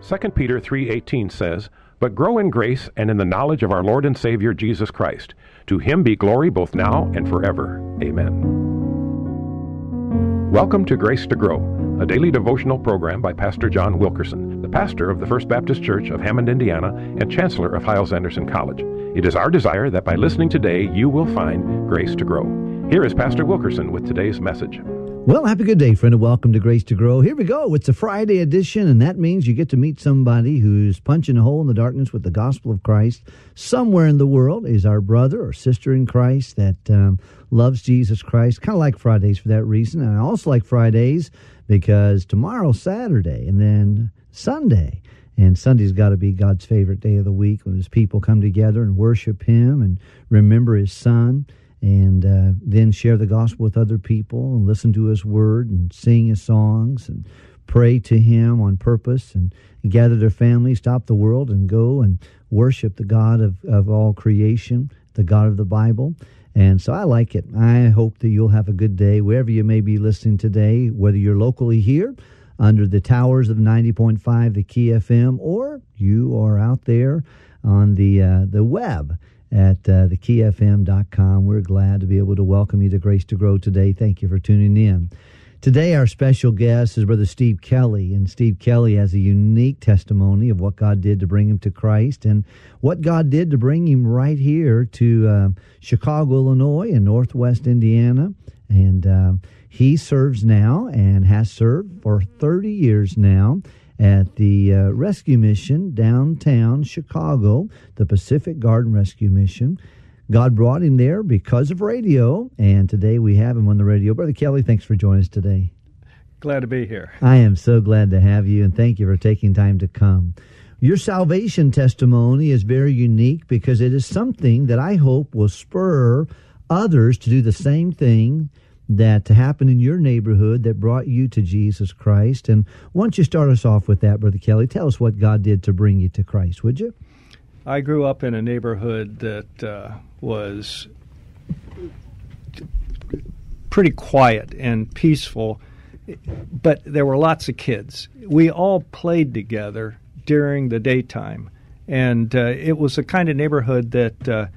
2 Peter 3:18 says, "But grow in grace and in the knowledge of our Lord and Savior Jesus Christ. To him be glory both now and forever. Amen." Welcome to Grace to Grow, a daily devotional program by Pastor John Wilkerson, the pastor of the First Baptist Church of Hammond, Indiana, and chancellor of Hyles-Anderson College. It is our desire that by listening today, you will find grace to grow. Here is Pastor Wilkerson with today's message. Well, have a good day, friend, and welcome to Grace to Grow. Here we go. It's a Friday edition, and that means you get to meet somebody who's punching a hole in the darkness with the gospel of Christ. Somewhere in the world is our brother or sister in Christ that loves Jesus Christ. Kind of like Fridays for that reason. And I also like Fridays because tomorrow's Saturday and then Sunday. And Sunday's got to be God's favorite day of the week when his people come together and worship him and remember his son. And then share the gospel with other people and listen to his word and sing his songs and pray to him on purpose and gather their family, stop the world, and go and worship the God of all creation, the God of the Bible. And so I like it. I hope that you'll have a good day wherever you may be listening today, whether you're locally here under the towers of 90.5, the Key FM, or you are out there on the web at thekeyfm.com. We're glad to be able to welcome you to Grace to Grow today. Thank you for tuning in. Today, our special guest is Brother Steve Kelly, and Steve Kelly has a unique testimony of what God did to bring him to Christ and what God did to bring him right here to Chicago, Illinois, and Northwest Indiana. And he serves now and has served for 30 years now at the rescue mission downtown Chicago, the Pacific Garden Rescue Mission. God brought him there because of radio, and today we have him on the radio. Brother Kelly, thanks for joining us today. Glad to be here. I am so glad to have you, and thank you for taking time to come. Your salvation testimony is very unique because it is something that I hope will spur others to do the same thing that happened in your neighborhood that brought you to Jesus Christ. And why don't you start us off with that, Brother Kelly? Tell us what God did to bring you to Christ, would you? I grew up in a neighborhood that was pretty quiet and peaceful, but there were lots of kids. We all played together during the daytime, and it was a kind of neighborhood that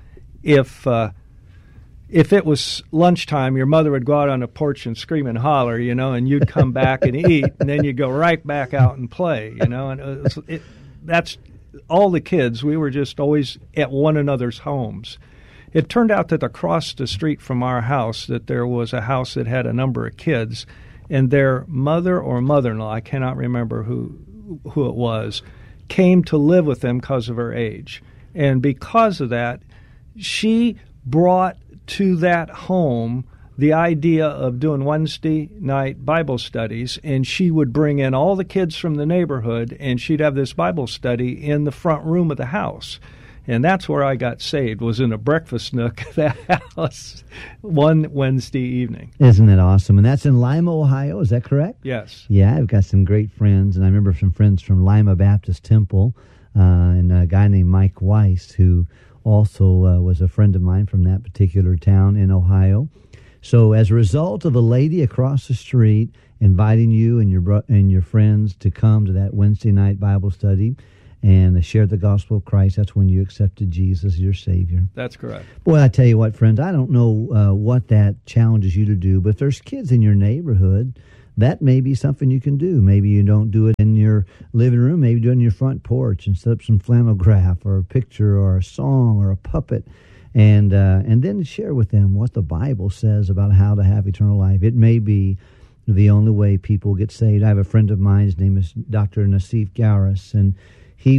if it was lunchtime, your mother would go out on the porch and scream and holler, and you'd come back and eat, and then you'd go right back out and play, and that's all the kids. We were just always at one another's homes. It turned out that across the street from our house, that there was a house that had a number of kids, and their mother or mother-in-law, I cannot remember who it was, came to live with them because of her age. And because of that, she brought to that home the idea of doing Wednesday night Bible studies, and she would bring in all the kids from the neighborhood, and she'd have this Bible study in the front room of the house. And that's where I got saved, was in a breakfast nook of that house one Wednesday evening. Isn't that awesome? And that's in Lima, Ohio, is that correct? Yes. Yeah, I've got some great friends, and I remember some friends from Lima Baptist Temple, and a guy named Mike Weiss, who also was a friend of mine from that particular town in Ohio. So as a result of a lady across the street inviting you and your friends to come to that Wednesday night Bible study and share the gospel of Christ, that's when you accepted Jesus as your Savior. That's correct. Boy, I tell you what, friends, I don't know what that challenges you to do, but if there's kids in your neighborhood, that may be something you can do. Maybe you don't do it in your living room. Maybe do it on your front porch and set up some flannel graph or a picture or a song or a puppet, and then share with them what the Bible says about how to have eternal life. It may be the only way people get saved. I have a friend of mine. His name is Dr. Nassif Garris, and he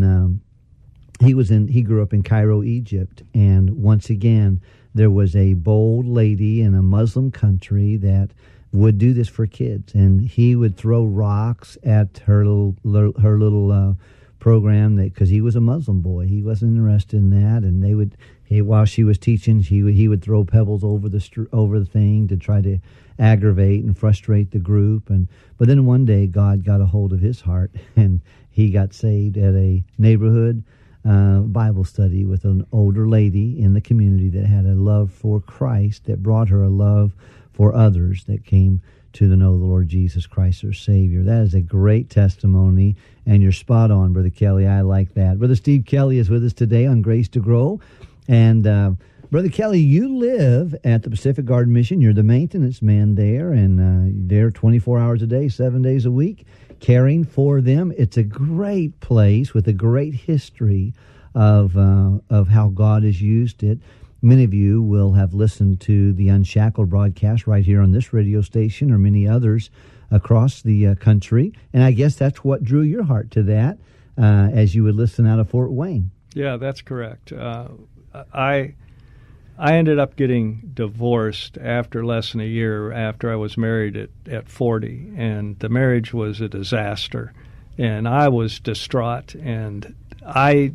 grew up in Cairo, Egypt, and once again there was a bold lady in a Muslim country that would do this for kids, and he would throw rocks at her little program because he was a Muslim boy. He wasn't interested in that, and while she was teaching, he would throw pebbles over the thing to try to aggravate and frustrate the group. But then one day God got a hold of his heart, and he got saved at a neighborhood Bible study with an older lady in the community that had a love for Christ that brought her a love for others that came to the know of the Lord Jesus Christ, their Savior. That is a great testimony, and you're spot on, Brother Kelly. I like that. Brother Steve Kelly is with us today on Grace to Grow. And Brother Kelly, you live at the Pacific Garden Mission. You're the maintenance man there, and they're 24 hours a day, 7 days a week, caring for them. It's a great place with a great history of how God has used it. Many of you will have listened to the Unshackled broadcast right here on this radio station or many others across the country. And I guess that's what drew your heart to that as you would listen out of Fort Wayne. Yeah, that's correct. I ended up getting divorced after less than a year after I was married at 40. And the marriage was a disaster. And I was distraught. And I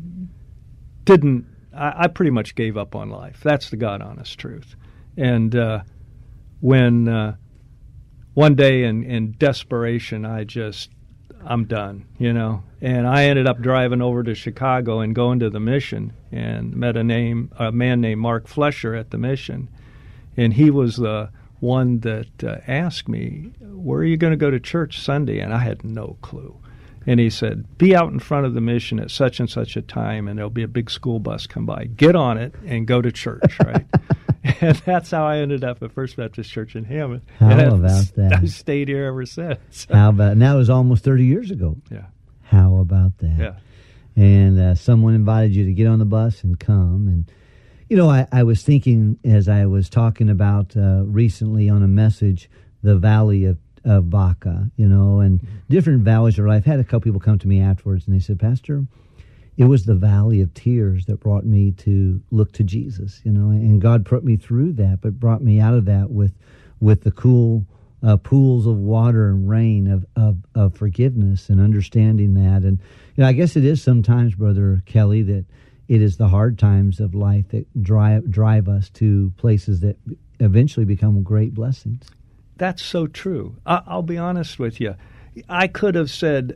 pretty much gave up on life. That's the God honest truth. And when one day in desperation, I'm done, And I ended up driving over to Chicago and going to the mission and met a man named Mark Flesher at the mission. And he was the one that asked me, where are you going to go to church Sunday? And I had no clue. And he said, be out in front of the mission at such and such a time, and there'll be a big school bus come by. Get on it and go to church, right? And that's how I ended up at First Baptist Church in Hammond. How about that? I've stayed here ever since. How about, now it was almost 30 years ago. Yeah. How about that? Yeah. And someone invited you to get on the bus and come. And, I was thinking as I was talking about recently on a message, the Valley of Baca, and different valleys of life. I've had a couple people come to me afterwards and they said, Pastor, it was the valley of tears that brought me to look to Jesus, and God put me through that, but brought me out of that with the cool pools of water and rain of forgiveness and understanding that. And I guess it is sometimes, Brother Kelly, that it is the hard times of life that drive us to places that eventually become great blessings. That's so true. I'll be honest with you. I could have said,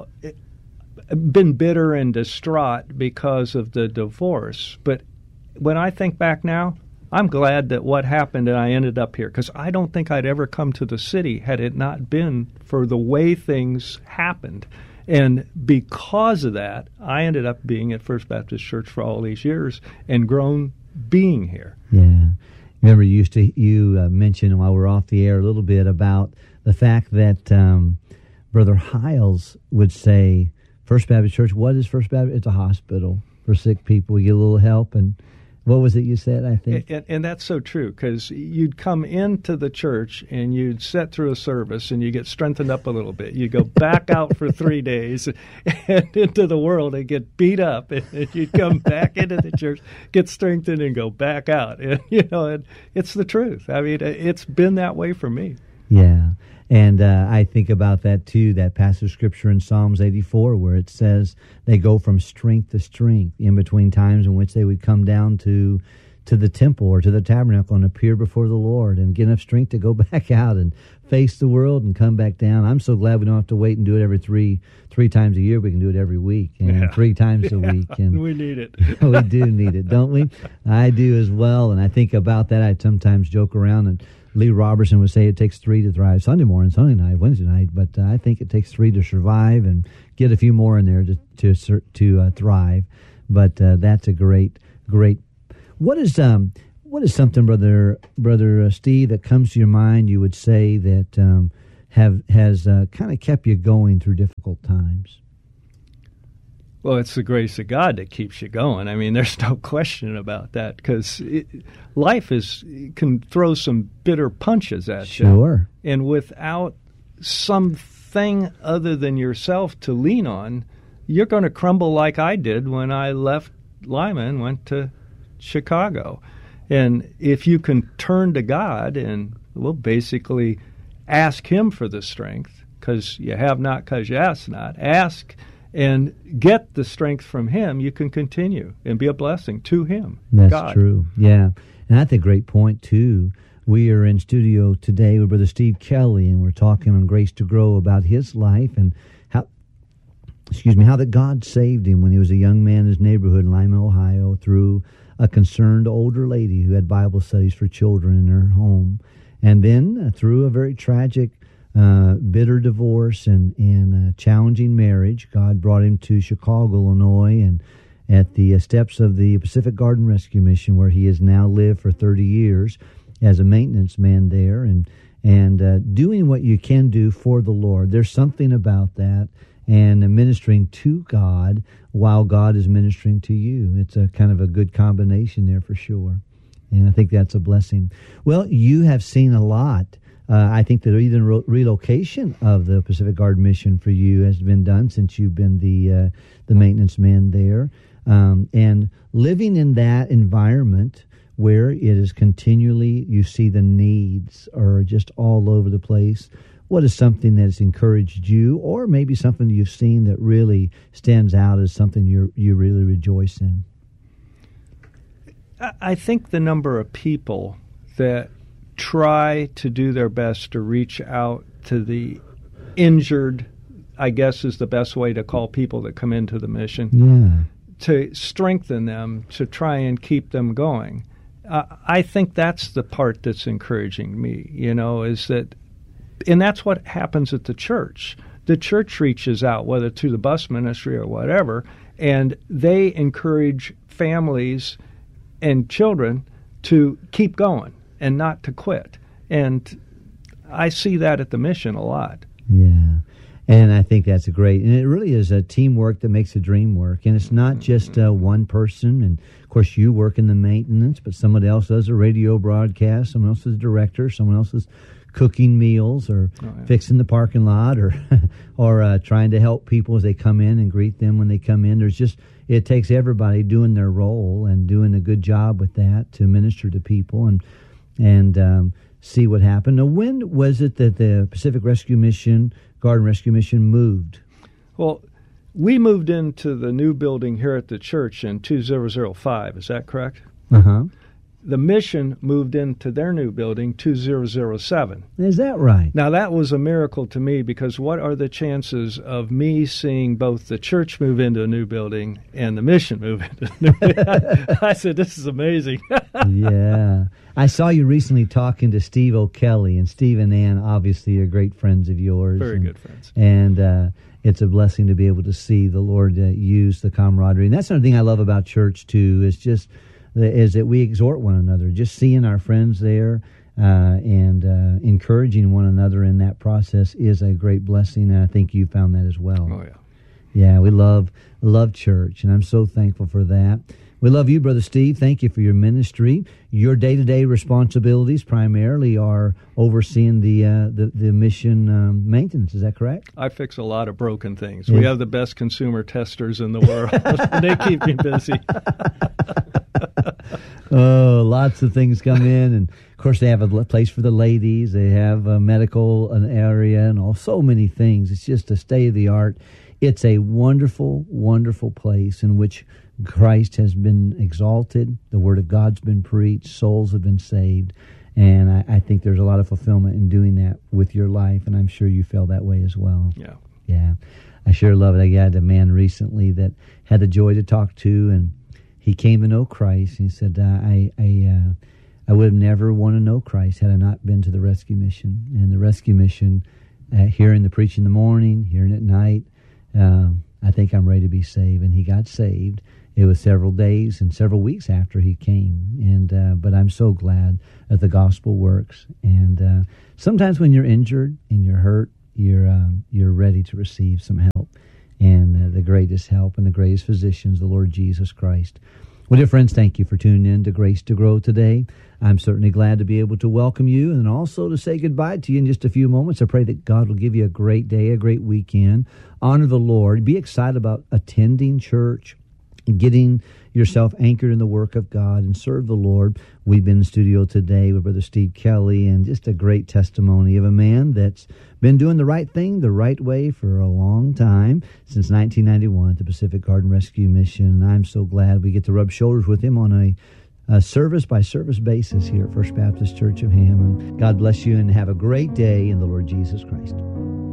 been bitter and distraught because of the divorce. But when I think back now, I'm glad that what happened and I ended up here, because I don't think I'd ever come to the city had it not been for the way things happened. And because of that, I ended up being at First Baptist Church for all these years and grown being here. Yeah. Remember, you mentioned while we were off the air a little bit about the fact that Brother Hiles would say, First Baptist Church, what is First Baptist? It's a hospital for sick people. We get a little help. And what was it you said, I think? And that's so true, because you'd come into the church and you'd sit through a service and you get strengthened up a little bit. You go back out for 3 days and into the world and get beat up. And you'd come back into the church, get strengthened, and go back out. And, and it's the truth. I mean, it's been that way for me. Yeah. And I think about that, too, that passage of Scripture in Psalms 84 where it says they go from strength to strength in between times in which they would come down to the temple or to the tabernacle and appear before the Lord and get enough strength to go back out and face the world and come back down. I'm so glad we don't have to wait and do it every three times a year. We can do it every week and 3 times a week. And we need it. We do need it, don't we? I do as well. And I think about that. I sometimes joke around, and Lee Robertson would say it takes 3 to thrive Sunday morning, Sunday night, Wednesday night, but I think it takes 3 to survive and get a few more in there to thrive. But that's a great. What is something, brother Steve, that comes to your mind? You would say that has kind of kept you going through difficult times. Well, it's the grace of God that keeps you going. I mean, there's no question about that, because life can throw some bitter punches at you. Sure. And without something other than yourself to lean on, you're going to crumble like I did when I left Lima and went to Chicago. And if you can turn to God and, basically ask Him for the strength, because you have not because you ask not, ask and get the strength from Him, you can continue and be a blessing to Him. That's God. True. Yeah. And that's a great point, too. We are in studio today with Brother Steve Kelly, and we're talking on Grace to Grow about his life and how that God saved him when he was a young man in his neighborhood in Lima, Ohio, through a concerned older lady who had Bible studies for children in her home. And then through a very tragic, bitter divorce and a challenging marriage, God brought him to Chicago, Illinois, and at the steps of the Pacific Garden Rescue Mission, where he has now lived for 30 years as a maintenance man there, and doing what you can do for the Lord. There's something about that, and ministering to God while God is ministering to you. It's a kind of a good combination there for sure, and I think that's a blessing. Well, you have seen a lot. I think that even relocation of the Pacific Garden Mission for you has been done since you've been the maintenance man there, and living in that environment where it is continually, you see the needs are just all over the place. What is something that has encouraged you, or maybe something you've seen that really stands out as something you really rejoice in? I think the number of people that try to do their best to reach out to the injured, I guess is the best way to call people that come into the mission, to strengthen them, to try and keep them going. I think that's the part that's encouraging me, is that, and that's what happens at the church. The church reaches out, whether through the bus ministry or whatever, and they encourage families and children to keep going and not to quit. And I see that at the mission a lot. Yeah. And I think that's great. And it really is a teamwork that makes a dream work. And it's not just one person. And, of course, you work in the maintenance, but someone else does a radio broadcast, someone else is a director, someone else is cooking meals or fixing the parking lot or or trying to help people as they come in and greet them when they come in. It takes everybody doing their role and doing a good job with that to minister to people and see what happened. Now, when was it that the Pacific Rescue Mission, Garden Rescue Mission, moved? Well, we moved into the new building here at the church in 2005. Is that correct? Uh-huh. The mission moved into their new building 2007. Is that right? Now, that was a miracle to me, because what are the chances of me seeing both the church move into a new building and the mission move into a new building? I said, this is amazing. Yeah. I saw you recently talking to Steve O'Kelly, and Steve and Ann obviously are great friends of yours. Very good friends. And it's a blessing to be able to see the Lord use the camaraderie. And that's another thing I love about church, too, is that we exhort one another. Just seeing our friends there and encouraging one another in that process is a great blessing, and I think you found that as well. Oh, yeah. Yeah, we love church, and I'm so thankful for that. We love you, Brother Steve. Thank you for your ministry. Your day-to-day responsibilities primarily are overseeing the mission maintenance. Is that correct? I fix a lot of broken things. Yeah. We have the best consumer testers in the world. They keep me busy. Oh, lots of things come in, and of course they have a place for the ladies. They have a medical area and so many things. It's just a state-of-the-art. It's a wonderful, wonderful place in which Christ has been exalted, the Word of God's been preached, souls have been saved, and I think there's a lot of fulfillment in doing that with your life, and I'm sure you feel that way as well. Yeah. Yeah. I sure love it. I had a man recently that had the joy to talk to, and he came to know Christ. He said, I would have never wanted to know Christ had I not been to the rescue mission. And the rescue mission, hearing the preaching in the morning, hearing it at night, I think I'm ready to be saved. And he got saved. It was several days and several weeks after he came. And but I'm so glad that the gospel works. And sometimes when you're injured and you're hurt, you're ready to receive some help. And the greatest help and the greatest physician is the Lord Jesus Christ. Well, dear friends, thank you for tuning in to Grace to Grow today. I'm certainly glad to be able to welcome you and also to say goodbye to you in just a few moments. I pray that God will give you a great day, a great weekend. Honor the Lord. Be excited about attending church, getting yourself anchored in the work of God, and serve the Lord. We've been in the studio today with Brother Steve Kelly, and just a great testimony of a man that's been doing the right thing the right way for a long time, since 1991 at the Pacific Garden Rescue Mission. And I'm so glad we get to rub shoulders with him on a service-by-service basis here at First Baptist Church of Hammond. God bless you, and have a great day in the Lord Jesus Christ.